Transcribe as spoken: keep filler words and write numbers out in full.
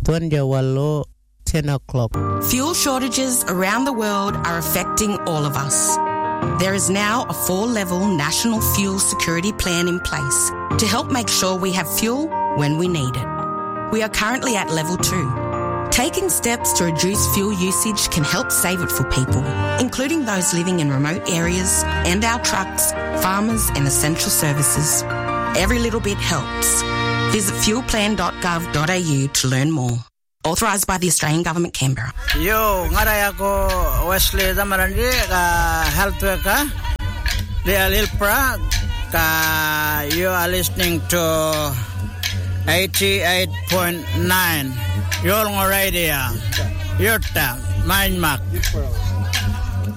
Tuanjawalo, ten o'clock. Fuel shortages around the world are affecting all of us. There is now a four-level national fuel security plan in place to help make sure we have fuel when we need it. We are currently at level two. Taking steps to reduce fuel usage can help save it for people, including those living in remote areas and our trucks, farmers and essential services. Every little bit helps. Visit fuel plan dot gov dot a u to learn more. Authorised by the Australian Government, Canberra. Yo, ngaray ako Wesley Damarandi, ka health worker, di Alilpra, ka you are listening to eighty-eight point nine. Yolng radio, Yurta, Mindmark.